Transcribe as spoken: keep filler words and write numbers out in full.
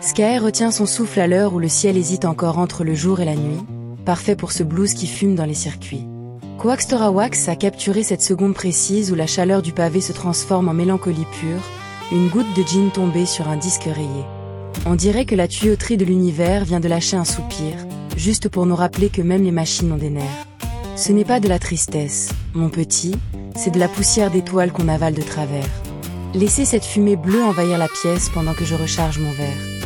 Sky retient son souffle à l'heure où le ciel hésite encore entre le jour et la nuit, parfait pour ce blues qui fume dans les circuits. Quaxtora Wax a capturé cette seconde précise où la chaleur du pavé se transforme en mélancolie pure, une goutte de gin tombée sur un disque rayé. On dirait que la tuyauterie de l'univers vient de lâcher un soupir, juste pour nous rappeler que même les machines ont des nerfs. Ce n'est pas de la tristesse, mon petit, c'est de la poussière d'étoiles qu'on avale de travers. Laissez cette fumée bleue envahir la pièce pendant que je recharge mon verre.